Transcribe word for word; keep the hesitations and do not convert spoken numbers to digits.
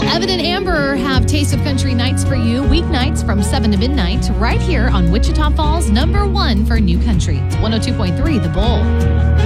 Evan and Amber have Taste of Country nights for you, weeknights from seven to midnight, right here on Wichita Falls, number one for New Country, one oh two point three The Bull.